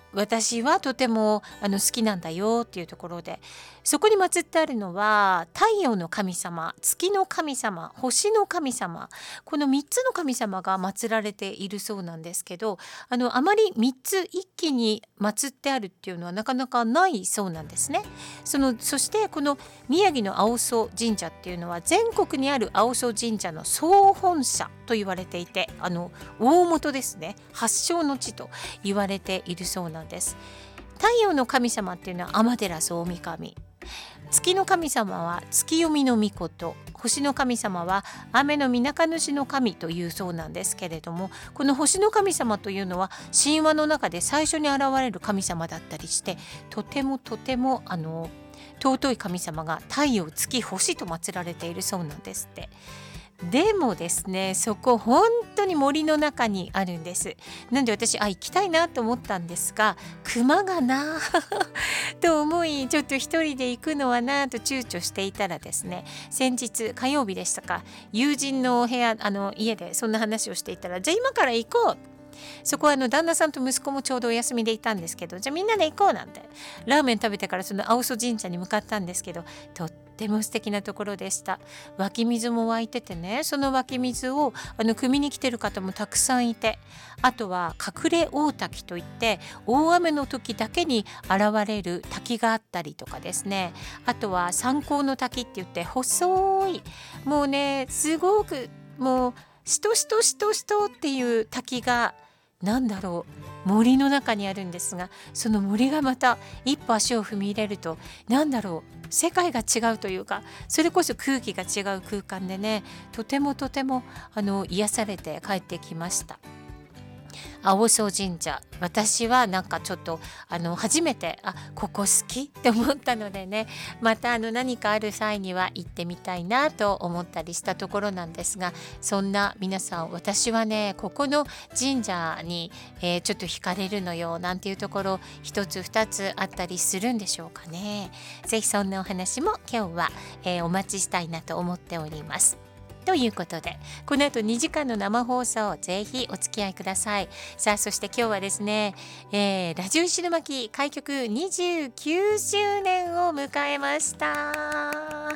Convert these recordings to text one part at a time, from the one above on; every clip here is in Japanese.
私はとても好きなんだよっていうところで、そこに祀ってあるのは太陽の神様、月の神様、星の神様、この3つの神様が祀られているそうなんですけど、あまり3つ一気に祀ってあるっていうのはなかなかないそうなんですね。そしてこの宮城の青曽神社っていうのは全国にある青曽神社の総本社と言われていて、大元ですね、発祥の地と言われているそうなんです。太陽の神様っていうのは天照大神、月の神様は月読みの御事、星の神様は雨のみなか主の神というそうなんですけれども、この星の神様というのは神話の中で最初に現れる神様だったりして、とても尊い神様が太陽、月、星と祀られているそうなんですって。でもですね、そこ本当に森の中にあるんです。なんで私行きたいなと思ったんですが、熊がなと思い、ちょっと一人で行くのはなと躊躇していたらですね、先日火曜日でしたか、友人の部屋家でそんな話をしていたら、じゃあ今から行こう、そこは旦那さんと息子もちょうどお休みでいたんですけど、じゃあみんなで行こうなんて、ラーメン食べてからその青曽神社に向かったんですけど、とっても素敵なところでした。湧き水も湧いててね、その湧き水を汲みに来てる方もたくさんいて、あとは隠れ大滝といって大雨の時だけに現れる滝があったりとかですね、あとは三光の滝って言って細い、もうねすごくもうしとしとしとしとっていう滝が森の中にあるんですが、その森がまた一歩足を踏み入れると世界が違うというか、それこそ空気が違う空間でね、とても癒されて帰ってきました。青曽神社、私はちょっと初めてここ好きって思ったのでね、また何かある際には行ってみたいなと思ったりしたところなんですが、そんな皆さん、私はねここの神社に、ちょっと惹かれるのよなんていうところ一つ二つあったりするんでしょうかね。ぜひそんなお話も今日は、お待ちしたいなと思っております。ということで、この後2時間の生放送、ぜひお付き合いください。さあ、そして今日はですね、ラジオ石巻開局29周年を迎えました。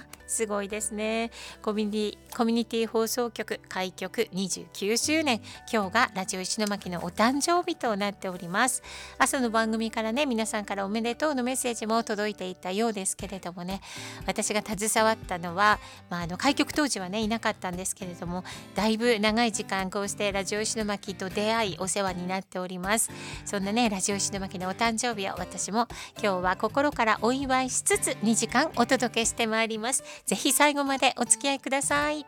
すごいですね。コミュニティ放送局開局29周年、今日がラジオ石巻のお誕生日となっております。朝の番組からね、皆さんからおめでとうのメッセージも届いていたようですけれどもね、私が携わったのは、開局当時はねいなかったんですけれども、だいぶ長い時間こうしてラジオ石巻と出会いお世話になっております。そんなねラジオ石巻のお誕生日を私も今日は心からお祝いしつつ2時間お届けしてまいります。ぜひ最後までお付き合いください。